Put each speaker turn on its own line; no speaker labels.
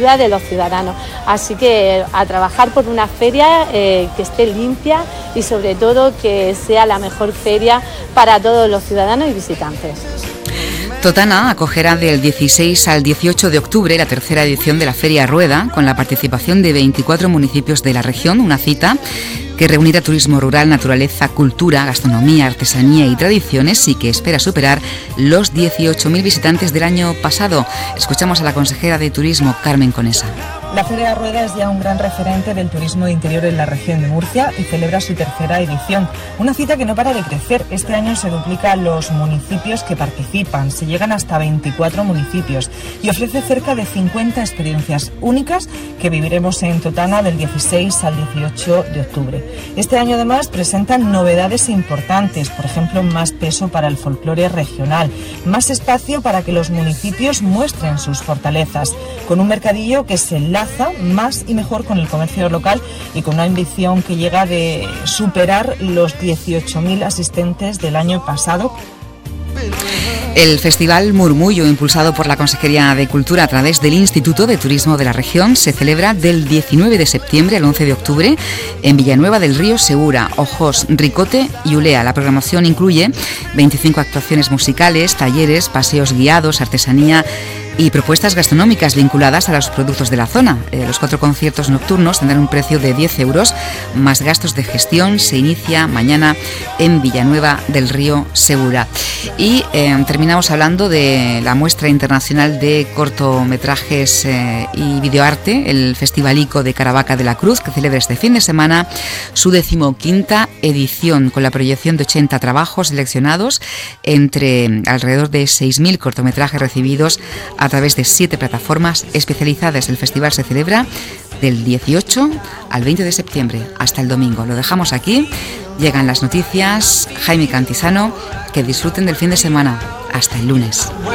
ayuda de los ciudadanos. Así que a trabajar por una feria que esté limpia y sobre todo que sea la mejor feria para todos los ciudadanos y visitantes.
Totana acogerá del 16 al 18 de octubre la tercera edición de la Feria Rueda, con la participación de 24 municipios de la región, una cita que reunirá turismo rural, naturaleza, cultura, gastronomía, artesanía y tradiciones y que espera superar los 18.000 visitantes del año pasado. Escuchamos a la consejera de Turismo, Carmen Conesa.
La Feria Rueda es ya un gran referente del turismo de interior en la región de Murcia y celebra su tercera edición. Una cita que no para de crecer. Este año se duplican los municipios que participan. Se llegan hasta 24 municipios y ofrece cerca de 50 experiencias únicas que viviremos en Totana del 16 al 18 de octubre. Este año además presentan novedades importantes, por ejemplo, más peso para el folclore regional, más espacio para que los municipios muestren sus fortalezas, con un mercadillo que se enlaza más y mejor con el comercio local y con una ambición que llega de superar los 18.000 asistentes del año pasado.
El Festival Murmullo, impulsado por la Consejería de Cultura a través del Instituto de Turismo de la región, se celebra del 19 de septiembre al 11 de octubre en Villanueva del Río Segura, Ojos, Ricote y Ulea. La programación incluye 25 actuaciones musicales, talleres, paseos guiados, artesanía y propuestas gastronómicas vinculadas a los productos de la zona. Los 4 conciertos nocturnos tendrán un precio de 10 euros más gastos de gestión. Se inicia mañana en Villanueva del Río Segura. Y terminamos hablando de la muestra internacional de cortometrajes y videoarte, el Festivalico de Caravaca de la Cruz, que celebra este fin de semana su 15ª edición, con la proyección de 80 trabajos seleccionados entre alrededor de 6.000 cortometrajes recibidos a través de 7 plataformas especializadas. El festival se celebra del 18 al 20 de septiembre hasta el domingo. Lo dejamos aquí. Llegan las noticias. Jaime Cantizano. Que disfruten del fin de semana. Hasta el lunes.